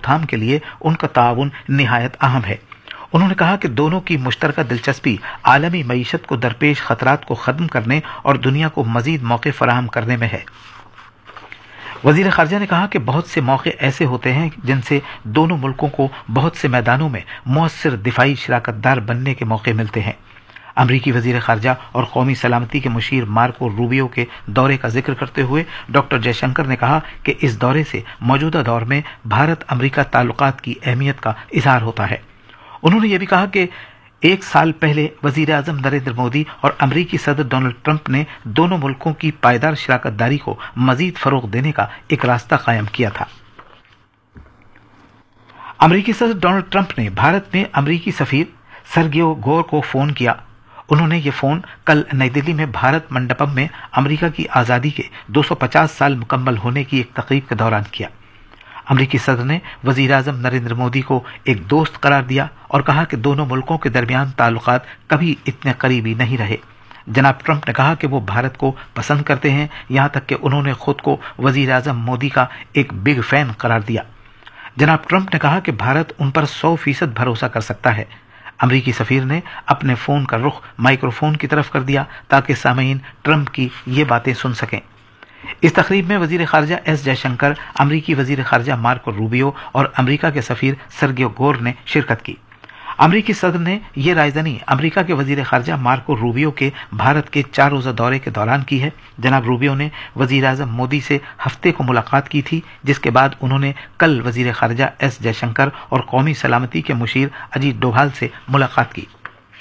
روک تھام کے لیے ان کا تعاون نہایت اہم ہے۔ انہوں نے کہا کہ دونوں کی مشترکہ دلچسپی عالمی معیشت کو درپیش خطرات کو ختم کرنے اور دنیا کو مزید موقع فراہم کرنے میں ہے۔ وزیر خارجہ نے کہا کہ بہت سے موقع ایسے ہوتے ہیں جن سے دونوں ملکوں کو بہت سے میدانوں میں مؤثر دفاعی شراکت دار بننے کے موقع ملتے ہیں۔ امریکی وزیر خارجہ اور قومی سلامتی کے مشیر مارکو روبیو کے دورے کا ذکر کرتے ہوئے ڈاکٹر جے شنکر نے کہا کہ اس دورے سے موجودہ دور میں بھارت امریکہ تعلقات کی اہمیت کا اظہار ہوتا ہے۔ انہوں نے یہ بھی کہا کہ 1 سال پہلے وزیر اعظم نریندر مودی اور امریکی صدر ڈونلڈ ٹرمپ نے دونوں ملکوں کی پائیدار شراکت داری کو مزید فروغ دینے کا ایک راستہ قائم کیا تھا۔ امریکی صدر ڈونلڈ ٹرمپ نے بھارت میں امریکی سفیر سرگیو گور کو فون کیا۔ انہوں نے یہ فون کل نئی دلی میں بھارت منڈپم میں امریکہ کی آزادی کے 250 سال مکمل ہونے کی ایک تقریب کے دوران کیا۔ امریکی صدر نے وزیر اعظم نریندر مودی کو ایک دوست قرار دیا اور کہا کہ دونوں ملکوں کے درمیان تعلقات کبھی اتنے قریبی نہیں رہے۔ جناب ٹرمپ نے کہا کہ وہ بھارت کو پسند کرتے ہیں، یہاں تک کہ انہوں نے خود کو وزیر اعظم مودی کا ایک بگ فین قرار دیا۔ جناب ٹرمپ نے کہا کہ بھارت ان پر 100% بھروسہ کر سکتا ہے۔ امریکی سفیر نے اپنے فون کا رخ مائکرو فون کی طرف کر دیا تاکہ سامعین ٹرمپ کی یہ باتیں سن سکیں۔ اس تقریب میں وزیر خارجہ ایس جے شنکر، امریکی وزیر خارجہ مارکو روبیو اور امریکہ کے سفیر سرگیو گور نے شرکت کی۔ امریکی صدر نے یہ رائے دہی امریکہ کے وزیر خارجہ مارکو روبیو کے بھارت کے 4 روزہ دورے کے دوران کی ہے۔ جناب روبیو نے وزیر اعظم مودی سے ہفتے کو ملاقات کی تھی، جس کے بعد انہوں نے کل وزیر خارجہ ایس جے شنکر اور قومی سلامتی کے مشیر اجیت ڈوبھال سے ملاقات کی۔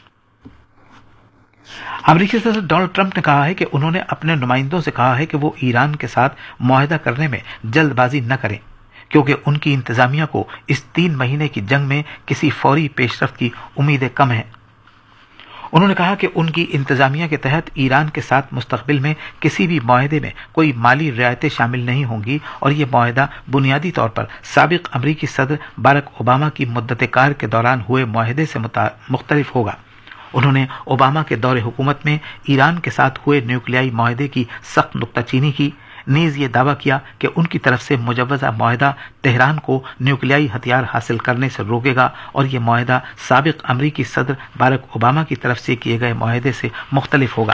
امریکی صدر ڈونلڈ ٹرمپ نے کہا ہے کہ انہوں نے اپنے نمائندوں سے کہا ہے کہ وہ ایران کے ساتھ معاہدہ کرنے میں جلد بازی نہ کریں، کیونکہ ان کی انتظامیہ کو اس 3 مہینے کی جنگ میں کسی فوری پیش رفت کی امیدیں کم ہیں۔ انہوں نے کہا کہ ان کی انتظامیہ کے تحت ایران کے ساتھ مستقبل میں کسی بھی معاہدے میں کوئی مالی رعایتیں شامل نہیں ہوں گی اور یہ معاہدہ بنیادی طور پر سابق امریکی صدر باراک اوباما کی مدت کار کے دوران ہوئے معاہدے سے مختلف ہوگا۔ انہوں نے اوباما کے دور حکومت میں ایران کے ساتھ ہوئے نیوکلیائی معاہدے کی سخت نکتہ چینی کی، نیز یہ دعویٰ کیا کہ ان کی طرف سے مجوزہ معاہدہ تہران کو نیوکلیائی ہتھیار حاصل کرنے سے روکے گا اور یہ معاہدہ سابق امریکی صدر باراک اوباما کی طرف سے کیے گئے معاہدے سے مختلف ہوگا۔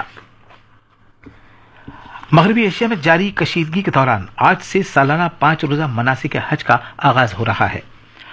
مغربی ایشیا میں جاری کشیدگی کے دوران آج سے سالانہ 5 روزہ مناسک حج کا آغاز ہو رہا ہے۔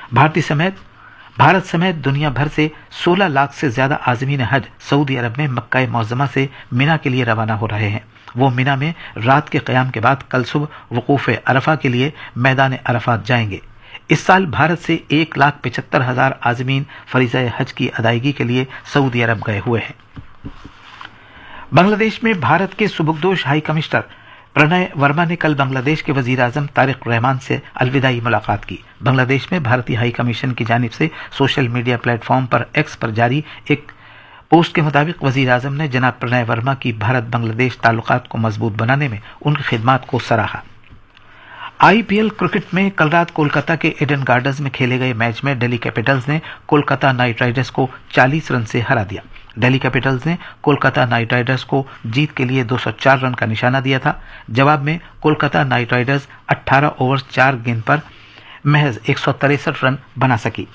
بھارت سمیت دنیا بھر سے 16 لاکھ سے زیادہ عازمین حج سعودی عرب میں مکہ معظمہ سے مینا کے لیے روانہ ہو رہے ہیں۔ وہ مینا میں رات کے قیام کے بعد کل صبح وقوف عرفہ کے لیے میدان عرفات جائیں گے۔ اس سال بھارت سے 1,75,000 عازمین فریضہ حج کی ادائیگی کے لیے سعودی عرب گئے ہوئے ہیں۔ بنگلہ دیش میں بھارت کے سبکدوش ہائی کمشنر پرنئے ورما نے کل بنگلہ دیش کے وزیر اعظم طارق رحمان سے الوداعی ملاقات کی۔ بنگلہ دیش میں بھارتی ہائی کمیشن کی جانب سے سوشل میڈیا پلیٹ فارم پر ایکس پر جاری ایک پوسٹ کے مطابق وزیر اعظم نے جناب پرنئے ورما کی بھارت بنگلہ دیش تعلقات کو مضبوط بنانے میں ان کی خدمات کو سراہا۔ آئی پی ایل کرکٹ میں کل رات کولکتہ کے ایڈن گارڈنز میں کھیلے گئے میچ میں دہلی کیپٹلز نے کولکتہ نائٹ رائڈرز کو 40 رن سے ہرا دیا۔ دہلی کیپٹلز نے کولکتہ نائٹ رائڈرز کو جیت کے لیے 204 رن کا نشانہ دیا تھا۔ جواب میں کولکتہ نائٹ رائڈرز 18 اوور 4 گیند پر محض 163 رن بنا سکی۔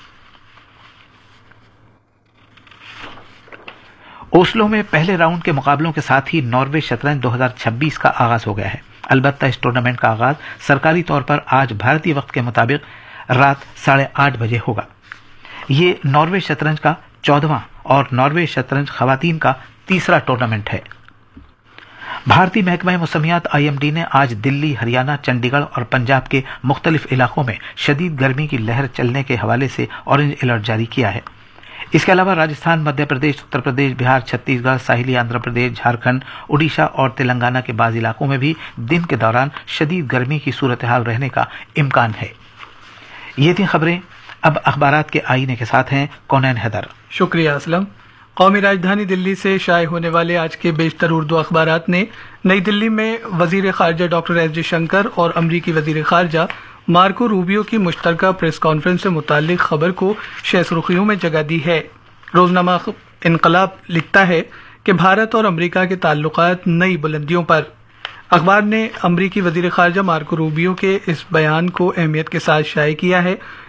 اوسلو میں پہلے راؤنڈ کے مقابلوں کے ساتھ ہی ناروے شطرنج 2026 کا آغاز ہو گیا ہے۔ البتہ اس ٹورنامنٹ کا آغاز سرکاری طور پر آج بھارتی وقت کے مطابق رات 8:30 بجے ہوگا۔ یہ ناروے شطرنج کا 14واں اور ناروے شطرنج خواتین کا تیسرا ٹورنامنٹ ہے۔ بھارتی محکمہ موسمیات IMD نے آج دلی، ہریانہ، چنڈی گڑھ اور پنجاب کے مختلف علاقوں میں شدید گرمی کی لہر چلنے کے حوالے سے اورنج الرٹ جاری کیا ہے۔ اس کے علاوہ راجستھان، مدھیہ پردیش، اتر پردیش، بہار، چھتیس گڑھ، ساحلی آندھرا پردیش، جھارکھنڈ، اڈیشہ اور تلنگانہ کے بعض علاقوں میں بھی دن کے دوران شدید گرمی کی صورتحال رہنے کا امکان ہے۔ یہ تھیں خبریں۔ اب اخبارات کے آئینے کے ساتھ ہیں کونین حیدر۔ شکریہ اسلم۔ قومی راجدھانی دلی سے شائع ہونے والے آج کے بیشتر اردو اخبارات نے نئی دلی میں وزیر خارجہ ڈاکٹر ایس جے شنکر اور امریکی وزیر خارجہ مارکو روبیو کی مشترکہ پریس کانفرنس سے متعلق خبر کو شہ سرخیوں میں جگہ دی ہے۔ روزنامہ انقلاب لکھتا ہے کہ بھارت اور امریکہ کے تعلقات نئی بلندیوں پر۔ اخبار نے امریکی وزیر خارجہ مارکو روبیو کے اس بیان کو اہمیت کے ساتھ شائع کیا ہے